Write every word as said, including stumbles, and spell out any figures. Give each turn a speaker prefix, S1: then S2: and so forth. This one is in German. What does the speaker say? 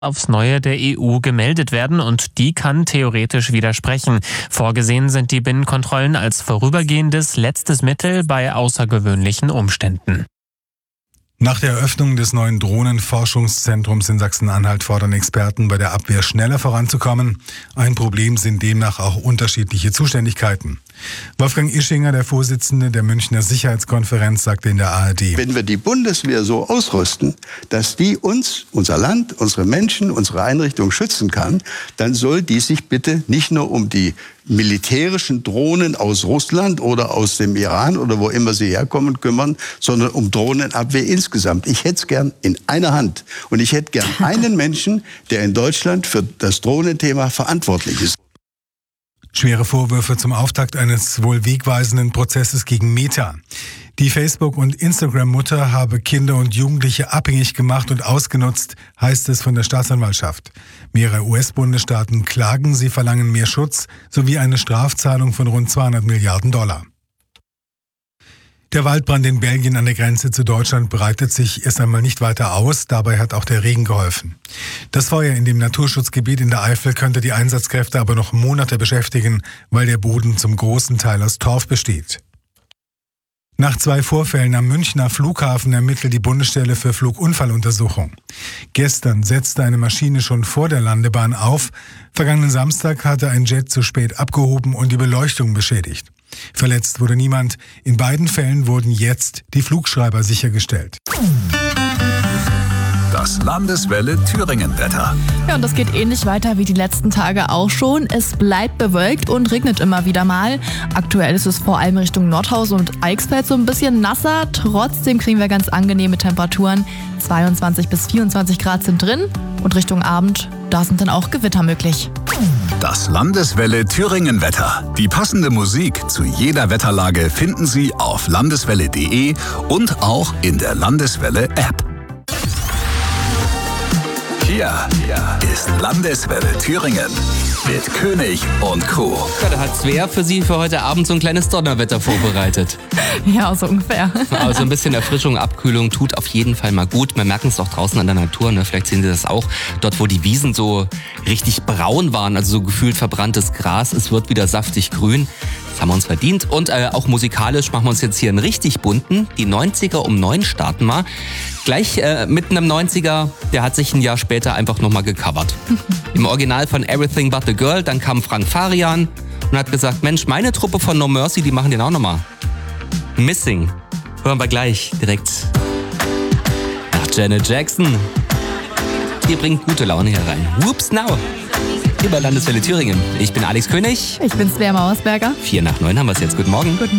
S1: aufs Neue der E U gemeldet werden und die kann theoretisch widersprechen. Vorgesehen sind die Binnenkontrollen als vorübergehendes letztes Mittel bei außergewöhnlichen Umständen.
S2: Nach der Eröffnung des neuen Drohnenforschungszentrums in Sachsen-Anhalt fordern Experten, bei der Abwehr schneller voranzukommen. Ein Problem sind demnach auch unterschiedliche Zuständigkeiten. Wolfgang Ischinger, der Vorsitzende der Münchner Sicherheitskonferenz, sagte in der A R D:
S3: Wenn wir die Bundeswehr so ausrüsten, dass die uns, unser Land, unsere Menschen, unsere Einrichtungen schützen kann, dann soll die sich bitte nicht nur um die militärischen Drohnen aus Russland oder aus dem Iran oder wo immer sie herkommen kümmern, sondern um Drohnenabwehr insgesamt. Ich hätte es gern in einer Hand. Und ich hätte gern einen Menschen, der in Deutschland für das Drohnenthema verantwortlich ist.
S2: Schwere Vorwürfe zum Auftakt eines wohl wegweisenden Prozesses gegen Meta. Die Facebook- und Instagram-Mutter habe Kinder und Jugendliche abhängig gemacht und ausgenutzt, heißt es von der Staatsanwaltschaft. Mehrere U S-Bundesstaaten klagen, sie verlangen mehr Schutz sowie eine Strafzahlung von rund zweihundert Milliarden Dollar. Der Waldbrand in Belgien an der Grenze zu Deutschland breitet sich erst einmal nicht weiter aus. Dabei hat auch der Regen geholfen. Das Feuer in dem Naturschutzgebiet in der Eifel könnte die Einsatzkräfte aber noch Monate beschäftigen, weil der Boden zum großen Teil aus Torf besteht. Nach zwei Vorfällen am Münchner Flughafen ermittelt die Bundesstelle für Flugunfalluntersuchung. Gestern setzte eine Maschine schon vor der Landebahn auf. Vergangenen Samstag hatte ein Jet zu spät abgehoben und die Beleuchtung beschädigt. Verletzt wurde niemand. In beiden Fällen wurden jetzt die Flugschreiber sichergestellt.
S4: Das Landeswelle Thüringen-Wetter.
S5: Ja, und das geht ähnlich weiter wie die letzten Tage auch schon. Es bleibt bewölkt und regnet immer wieder mal. Aktuell ist es vor allem Richtung Nordhaus und Eichsfeld so ein bisschen nasser. Trotzdem kriegen wir ganz angenehme Temperaturen. zweiundzwanzig bis vierundzwanzig Grad sind drin und Richtung Abend, da sind dann auch Gewitter möglich.
S4: Das Landeswelle Thüringen-Wetter. Die passende Musik zu jeder Wetterlage finden Sie auf landeswelle punkt de und auch in der Landeswelle-App. Hier ist Landeswelle Thüringen mit König und Co.
S6: Ja, da hat Svea für Sie für heute Abend so ein kleines Donnerwetter vorbereitet.
S5: Ja, so ungefähr.
S6: Also ein bisschen Erfrischung, Abkühlung tut auf jeden Fall mal gut. Wir merken es auch draußen an der Natur, ne? Vielleicht sehen Sie das auch. Dort, wo die Wiesen so richtig braun waren, also so gefühlt verbranntes Gras, es wird wieder saftig grün. Das haben wir uns verdient. Und äh, auch musikalisch machen wir uns jetzt hier einen richtig bunten. Die neunziger um neun starten wir. Gleich äh, mitten im neunziger, der hat sich ein Jahr später einfach nochmal gecovert. Im Original von Everything But The Girl, dann kam Frank Farian und hat gesagt, Mensch, meine Truppe von No Mercy, die machen den auch nochmal. Missing. Hören wir gleich direkt nach Janet Jackson. Die bringt gute Laune herein. Whoops now. Über Landeswelle Thüringen. Ich bin Alex König.
S5: Ich bin Svea Mauersberger.
S6: Vier nach neun haben wir es jetzt. Guten Morgen.
S5: Guten